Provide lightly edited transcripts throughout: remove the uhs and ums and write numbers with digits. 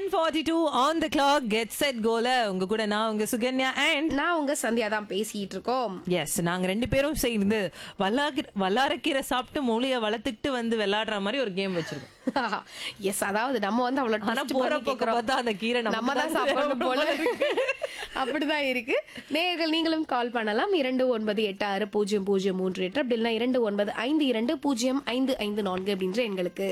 10:42 on the clock. Get set கோல உங்க கூட நான் உங்க சுகன்யா அண்ட் நான் உங்க சந்தியா தான் பேசிட்டு இருக்கோம். எஸ் நாங்க ரெண்டு பேரும் சேர்ந்து வல்லாரக்கீரை சாப்பிட்டு மூளைய வளர்த்துக்கிட்டு வந்து விளையாடுற மாதிரி ஒரு கேம் வச்சிருக்கோம். எஸ், அதாவது நம்ம வந்து ஆனா அவ்வளவு போற பக்கம் பார்த்தா அந்த கீரை நம்ம தான் சாப்பிடணும் போல இருக்கு. அப்படிதான் இருக்கு. நேயர்கள் நீங்களும் கால் பண்ணலாம் 29860003 அப்படி இல்லைன்னா 2952205554 அப்படின்ற எங்களுக்கு.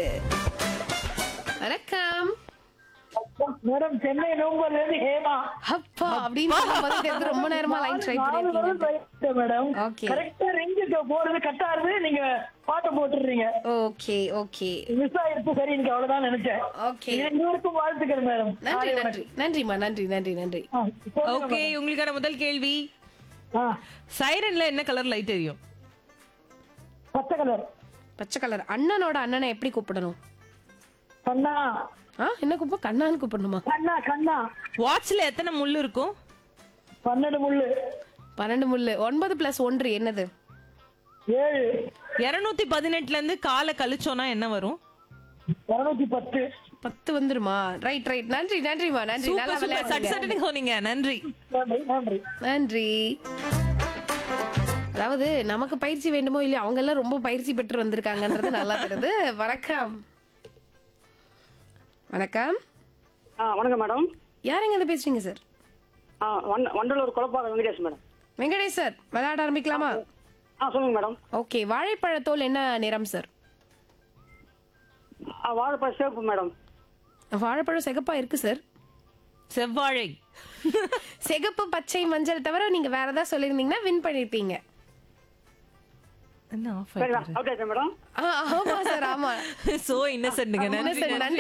வணக்கம் மேடம், சென்னை நோம்பர்ல இருந்து ஹேமா. அப்பா அப்படின்னு ரொம்ப நேரமா லைன் ட்ரை பண்ணிருக்கீங்க. Madam, Okay. கரெக்டா ரிங்கு போறது கட் ஆகுது, நீங்க பாட்டை போட்டுறீங்க. ஓகே ஓகே மிஸ் ஆயிடுச்சு. சரி, எனக்கு அவ்வளவுதான் நினைச்சேன். ஓகே, இன்னொருக்கும் வாழ்த்துக்கள் மேடம். நன்றி நன்றி நன்றிமா, நன்றி நன்றி நன்றி. ஓகே, உங்களுக்கான முதல் கேள்வி. சைரன்ல என்ன கலர் லைட் எரியும்? பச்சை கலர். பச்சை கலர். அண்ணனோட அண்ணனை எப்படி கூப்பிடணும்? கண்ணா. என்ன கூப்பிட? கண்ணான்னு கூப்பிடணுமா? கண்ணா கண்ணா. வாட்ச்ல எத்தனை முள்ளு இருக்கும்? 12 முள்ளு. 12 முள்ளு. 9 + 1 என்னது? 7. 218ல இருந்து காலை கழிச்சோம்னா என்ன வரும்? 210. 10 வந்துருமா? Right right. நன்றி நன்றிமா, நன்றி. சூப்பர் நல்லா சூப்பர், சட் விளையாடுங்க. சட்டுன்னு சொன்னீங்க. நன்றி நன்றி நன்றி. நன்றி. அதாவது நமக்கு பயிற்சி வேண்டுமோ இல்லையா, அவங்க எல்லாம் ரொம்ப பயிற்சி பெற்று வந்திருக்காங்கன்றது நல்லா தெரியுது. வணக்கம். வணக்கம். வணக்கம் மேடம். யாருங்க இருந்து பேசுறீங்க sir? Vandalur குழப்பாக Venkatesh madam. Venkatesh sir, விளையாட ஆரம்பிக்கலாமா? சொல்லுங்க மேடம். ஓகே, வாழைப்பழத்தோல் என்ன நிறம் சார்? வாழைப்பழ சேப்பு மேடம். வாழைப்பழம் சிகப்பா இருக்கு சார். செவ்வாழை. சிகப்பு, பச்சை, மஞ்சள் தவிர நீங்க வேற ஏதாவது சொல்லிருந்தீங்கன்னா வின் பண்ணிருப்பீங்க. என்ன ஆஃப் அவுட் ஆயிட்டேன் மேடம். ஆமா சார், ஆமா. சோ இன்னசென்ட்ங்க. நன்றி நன்றி.